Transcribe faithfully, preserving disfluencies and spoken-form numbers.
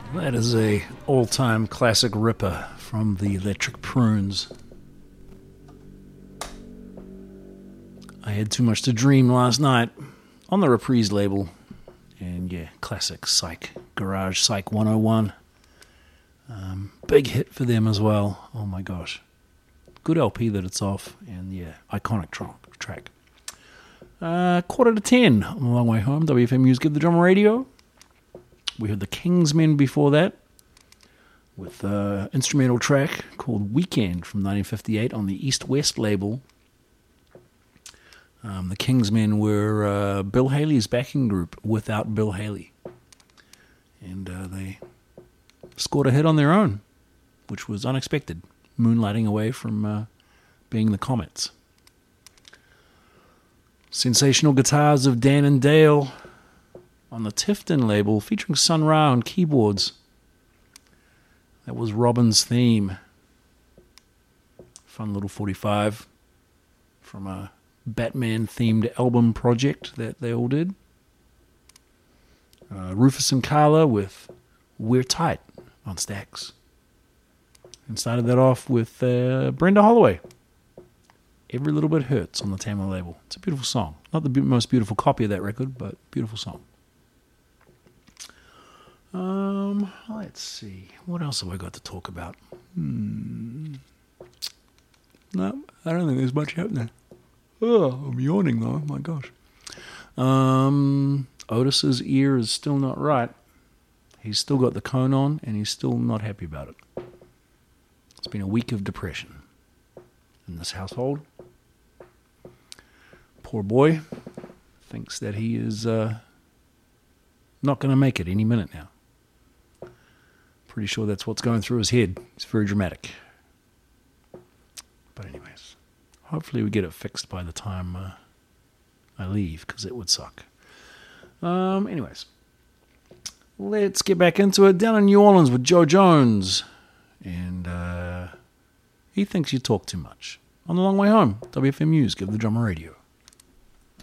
That is a all-time classic ripper from the Electric Prunes. I had Too Much to Dream last night on the Reprise label. And yeah, classic Psych, Garage Psych one oh one. Um, big hit for them as well. Oh my gosh. Good L P that it's off. And yeah, iconic tra- track. Uh, quarter to ten on the long way home. W F M News, Give the Drummer Radio. We heard the Kingsmen before that with an instrumental track called Weekend from nineteen fifty-eight on the East West label. Um, the Kingsmen were uh, Bill Haley's backing group without Bill Haley. And uh, they scored a hit on their own, which was unexpected, moonlighting away from uh, being the Comets. Sensational guitars of Dan and Dale on the Tifton label, featuring Sun Ra on keyboards. That was Robin's theme. Fun little forty-five from a Batman-themed album project that they all did. Uh, Rufus and Carla with We're Tight on Stax. And started that off with uh, Brenda Holloway. Every Little Bit Hurts on the Tamla label. It's a beautiful song. Not the be- most beautiful copy of that record, but beautiful song. Um, let's see. What else have I got to talk about? Hmm. No, I don't think there's much happening. Oh, I'm yawning though. My gosh. Um, Otis's ear is still not right. He's still got the cone on, and he's still not happy about it. It's been a week of depression in this household. Poor boy thinks that he is uh, not going to make it any minute now. Pretty sure that's what's going through his head. It's very dramatic. But anyways, hopefully we get it fixed by the time uh, I leave, because it would suck. Um, anyways, let's get back into it. Down in New Orleans with Joe Jones. And uh, he thinks you talk too much. On the long way home, W F M News, Give the Drummer Radio.